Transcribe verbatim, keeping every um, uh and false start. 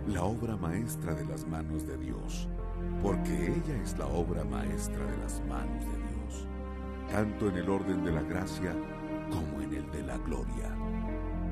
la obra maestra de las manos de Dios, porque ella es la obra maestra de las manos de Dios, tanto en el orden de la gracia como en el de la gloria.